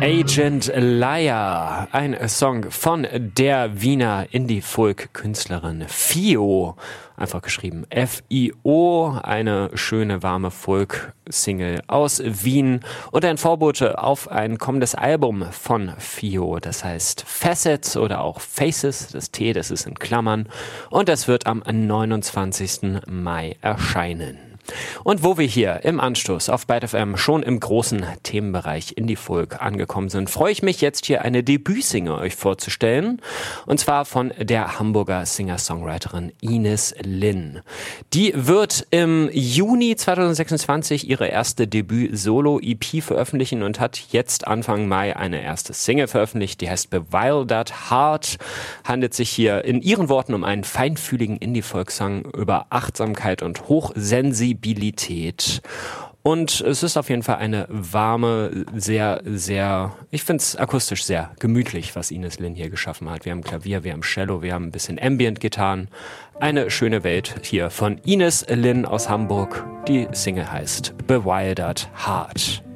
Agent Liar, ein Song von der Wiener Indie-Folk-Künstlerin Fio, einfach geschrieben F-I-O, eine schöne warme Folk-Single aus Wien und ein Vorbote auf ein kommendes Album von Fio, das heißt Facets oder auch Faces, das T, das ist in Klammern, und das wird am 29. Mai erscheinen. Und wo wir hier im Anstoß auf Byte FM schon im großen Themenbereich Indie-Folk angekommen sind, freue ich mich jetzt hier eine Debütsingle euch vorzustellen. Und zwar von der Hamburger Singer-Songwriterin Ines Lin. Die wird im Juni 2026 ihre erste Debüt-Solo-EP veröffentlichen und hat jetzt Anfang Mai eine erste Single veröffentlicht, die heißt Bewildered Heart. Handelt sich hier in ihren Worten um einen feinfühligen Indie-Folk-Song über Achtsamkeit und Hochsensibilität. Und es ist auf jeden Fall eine warme, sehr, ich finde es akustisch sehr gemütlich, was Ines Lin hier geschaffen hat. Wir haben Klavier, wir haben Cello, wir haben ein bisschen Ambient-Gitarren. Eine schöne Welt hier von Ines Lin aus Hamburg. Die Single heißt Bewildered Heart.